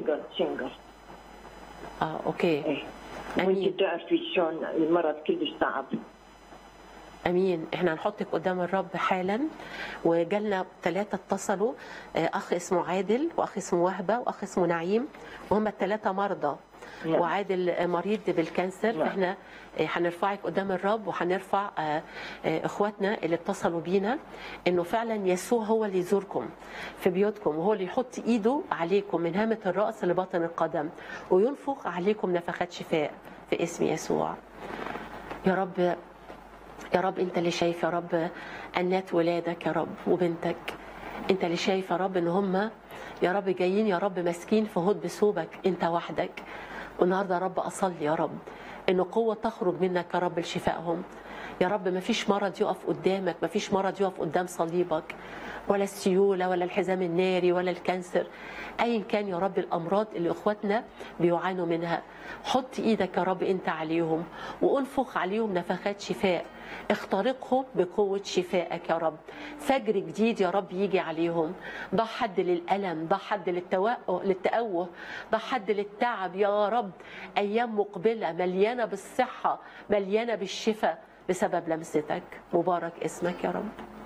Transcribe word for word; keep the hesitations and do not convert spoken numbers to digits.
سنجل سنجل. اه اوكي. ايه وانت امين بتعرفي شلون المرض كلش صعب. امين. احنا هنحطك قدام الرب حالا. وجالنا ثلاثه اتصلوا، آه، اخ اسمه عادل واخ اسمه وهبه واخ اسمه نعيم، وهم الثلاثه مرضى. نعم. وعادل مريض بالكانسر. نعم. فاحنا آه، هنرفعك قدام الرب، وهنرفع آه، آه، اخواتنا اللي اتصلوا بينا انه فعلا يسوع هو اللي يزوركم في بيوتكم، وهو اللي يحط ايده عليكم من هامه الراس لبطن القدم، وينفخ عليكم نفخات شفاء في اسم يسوع. يا رب يا رب انت اللي شايف يا رب انات ولادك يا رب وبنتك. انت اللي شايف يا رب ان هم يا رب جايين يا رب ماسكين في هود بثوبك انت وحدك. والنهارده يا رب اصلي يا رب ان قوه تخرج منك يا رب لشفائهم. يا رب ما فيش مرض يقف قدامك، ما فيش مرض يقف قدام صليبك، ولا السيوله ولا الحزام الناري ولا الكانسر، ايا كان يا رب الامراض اللي اخواتنا بيعانوا منها. حط ايدك يا رب انت عليهم وانفخ عليهم نفخات شفاء. اخترقهم بقوة شفائك يا رب. فجر جديد يا رب يجي عليهم. ضع حد للألم، ضع حد للتأوه، ضع حد للتعب يا رب. أيام مقبلة مليانة بالصحة، مليانة بالشفاء بسبب لمستك. مبارك اسمك يا رب.